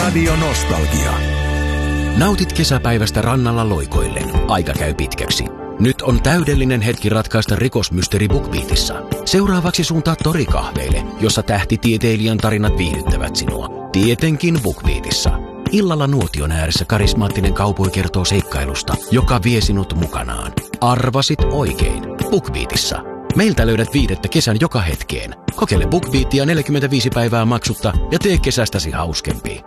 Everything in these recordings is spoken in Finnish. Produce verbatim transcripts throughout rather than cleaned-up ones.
Radio Nostalgia. Nautit kesäpäivästä rannalla loikoillen. Aika käy pitkäksi. Nyt on täydellinen hetki ratkaista rikosmysteeri BookBeatissa. Seuraavaksi suuntaa torikahveille, jossa tähtitieteilijän tarinat viihdyttävät sinua. Tietenkin BookBeatissa. Illalla nuotion ääressä karismaattinen kaupoi kertoo seikkailusta, joka vie sinut mukanaan. Arvasit oikein. BookBeatissa. Meiltä löydät viidettä kesän joka hetkeen. Kokeile BookBeatia neljäkymmentäviisi päivää maksutta ja tee kesästäsi hauskempi.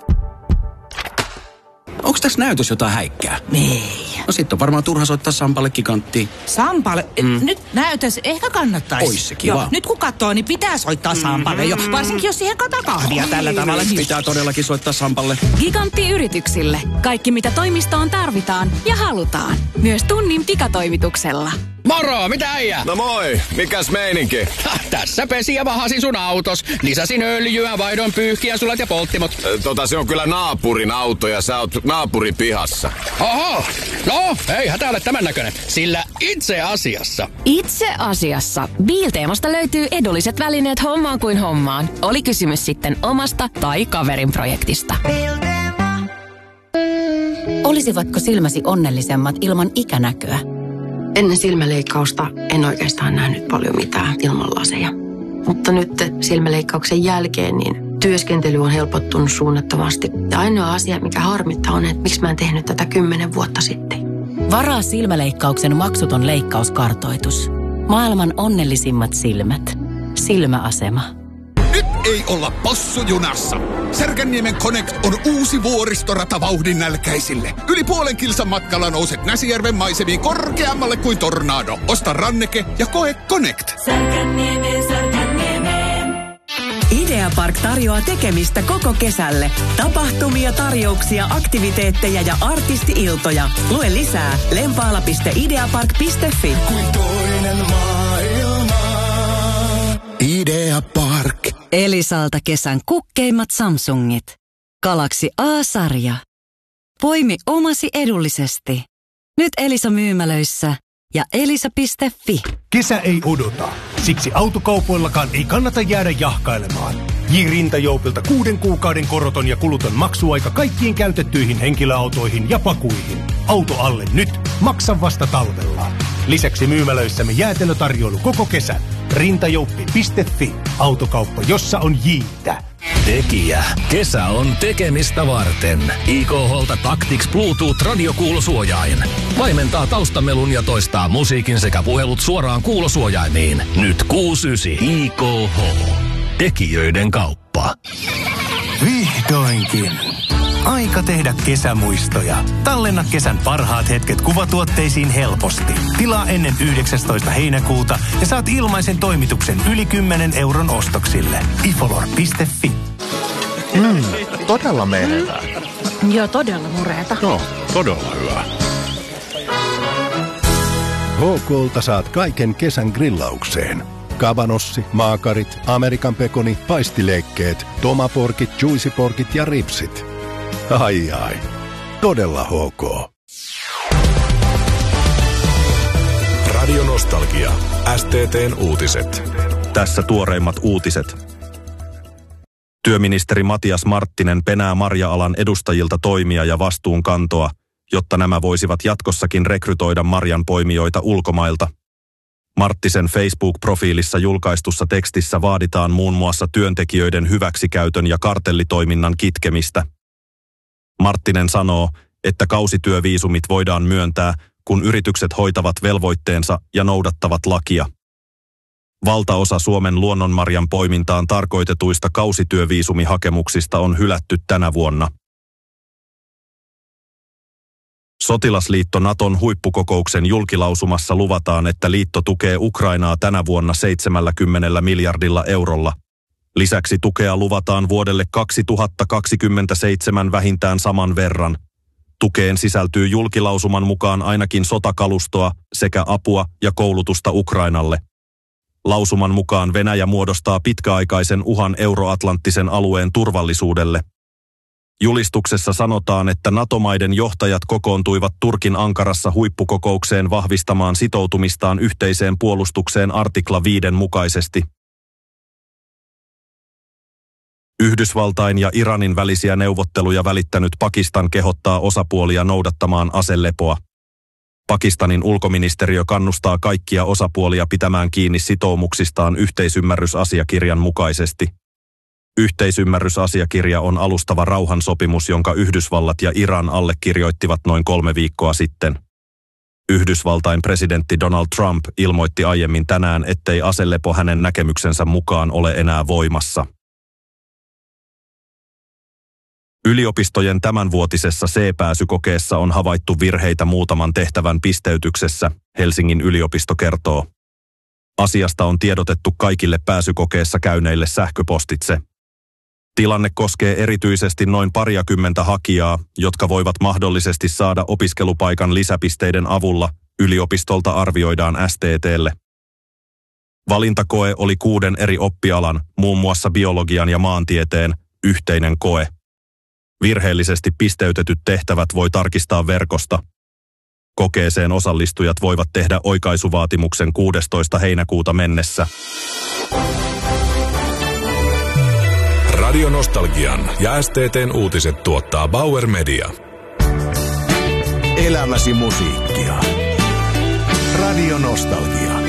Onks tässä näytös jotain häikkää? Ei. No sit on varmaan turha soittaa Sampalle giganttiin. Sampalle? Mm. Nyt näytös ehkä kannattaisi. Ois se kiva. Joo, nyt kun katsoo, niin pitää soittaa Sampalle jo. Varsinkin jos siihen kataa kahvia tällä tavalla. Pitää todellakin soittaa Sampalle. Gigantti yrityksille. Kaikki mitä toimistoon tarvitaan ja halutaan. Myös tunnin pikatoimituksella. Moro, mitä äijä? No moi, mikäs meininki? Ha, tässä pesi ja vahasin sun autos. Lisäsin öljyä, vaihdoin pyyhkiäsulat ja polttimot. Tota se on kyllä naapurin auto ja sä oot naapurin pihassa. Oho, no ei hätä ole tämän näköinen. Sillä itse asiassa. Itse asiassa. Biilteemasta löytyy edulliset välineet hommaan kuin hommaan. Oli kysymys sitten omasta tai kaverin projektista. Olisivatko silmäsi onnellisemmat ilman ikänäköä? Ennen silmäleikkausta en oikeastaan nähnyt paljon mitään ilman laseja. Mutta nyt silmäleikkauksen jälkeen niin työskentely on helpottunut suunnattomasti. Ja ainoa asia, mikä harmittaa on, että miksi mä en tehnyt tätä kymmenen vuotta sitten. Varaa silmäleikkauksen maksuton leikkauskartoitus. Maailman onnellisimmat silmät. Silmäasema. Nyt ei olla possujunassa. Särkänniemen Connect on uusi vuoristorata vauhdin nälkäisille. Yli puolen kilsan matkalla nouset Näsijärven maisemiin korkeammalle kuin tornado. Osta ranneke ja koe Connect. Särkänniemeen, Särkänniemeen. Ideapark tarjoaa tekemistä koko kesälle. Tapahtumia, tarjouksia, aktiviteetteja ja artisti-iltoja. Lue lisää lempaala piste ideapark piste fi. Kuin toinen maailma. Ideapark. Elisalta kesän kukkeimmat Samsungit. Galaxy A-sarja. Poimi omasi edullisesti. Nyt Elisa myymälöissä ja elisa piste fi. Kesä ei odota. Siksi autokaupoillakaan ei kannata jäädä jahkailemaan. J. Rintajoupilta kuuden kuukauden koroton ja kuluton maksuaika kaikkiin käytettyihin henkilöautoihin ja pakuihin. Auto alle nyt, maksa vasta talvella. Lisäksi myymälöissämme jäätelötarjoilu koko kesän. rintajouppi piste fi. Autokauppa, jossa on J:tä. Tekijä. Kesä on tekemistä varten. I K H:lta Tactics Bluetooth radiokuulosuojain. Vaimentaa taustamelun ja toistaa musiikin sekä puhelut suoraan kuulosuojaimiin. Nyt kuusikymmentäyhdeksän. I K H. Tekijöiden kauppa. Vihdoinkin. Aika tehdä kesämuistoja. Tallenna kesän parhaat hetket kuvatuotteisiin helposti. Tilaa ennen yhdeksästoista heinäkuuta ja saat ilmaisen toimituksen yli kymmenen euron ostoksille. ifolor piste fi. Mm, todella menevää. Mm. Joo, todella mureeta. Joo, todella hyvä. H K:lta saat kaiken kesän grillaukseen. Kabanossi, maakarit, Amerikan pekoni, paistileikkeet, tomaporkit, juicyporkit ja ripsit. Ai ai, todella H K. Radio Nostalgia. S T T:n uutiset. Tässä tuoreimmat uutiset. Työministeri Matias Marttinen penää marja-alan edustajilta toimia ja vastuunkantoa, jotta nämä voisivat jatkossakin rekrytoida marjanpoimijoita ulkomailta. Marttisen Facebook-profiilissa julkaistussa tekstissä vaaditaan muun muassa työntekijöiden hyväksikäytön ja kartellitoiminnan kitkemistä. Marttinen sanoo, että kausityöviisumit voidaan myöntää, kun yritykset hoitavat velvoitteensa ja noudattavat lakia. Valtaosa Suomen luonnonmarjan poimintaan tarkoitetuista kausityöviisumihakemuksista on hylätty tänä vuonna. Sotilasliitto Naton huippukokouksen julkilausumassa luvataan, että liitto tukee Ukrainaa tänä vuonna seitsemänkymmentä miljardilla eurolla. Lisäksi tukea luvataan vuodelle kaksituhattakaksikymmentäseitsemän vähintään saman verran. Tukeen sisältyy julkilausuman mukaan ainakin sotakalustoa sekä apua ja koulutusta Ukrainalle. Lausuman mukaan Venäjä muodostaa pitkäaikaisen uhan euroatlanttisen alueen turvallisuudelle. Julistuksessa sanotaan, että NATO-maiden johtajat kokoontuivat Turkin Ankarassa huippukokoukseen vahvistamaan sitoutumistaan yhteiseen puolustukseen artikla viiden mukaisesti. Yhdysvaltain ja Iranin välisiä neuvotteluja välittänyt Pakistan kehottaa osapuolia noudattamaan aselepoa. Pakistanin ulkoministeriö kannustaa kaikkia osapuolia pitämään kiinni sitoumuksistaan yhteisymmärrysasiakirjan mukaisesti. Yhteisymmärrysasiakirja on alustava rauhansopimus, jonka Yhdysvallat ja Iran allekirjoittivat noin kolme viikkoa sitten. Yhdysvaltain presidentti Donald Trump ilmoitti aiemmin tänään, ettei aselepo hänen näkemyksensä mukaan ole enää voimassa. Yliopistojen tämänvuotisessa C-pääsykokeessa on havaittu virheitä muutaman tehtävän pisteytyksessä, Helsingin yliopisto kertoo. Asiasta on tiedotettu kaikille pääsykokeessa käyneille sähköpostitse. Tilanne koskee erityisesti noin pariakymmentä hakijaa, jotka voivat mahdollisesti saada opiskelupaikan lisäpisteiden avulla, yliopistolta arvioidaan S T T:lle. Valintakoe oli kuuden eri oppialan, muun muassa biologian ja maantieteen, yhteinen koe. Virheellisesti pisteytetyt tehtävät voi tarkistaa verkosta. Kokeeseen osallistujat voivat tehdä oikaisuvaatimuksen kuudestoista heinäkuuta mennessä. Radio Nostalgian ja S T T:n uutiset tuottaa Bauer Media. Elämäsi musiikkia. Radio Nostalgia.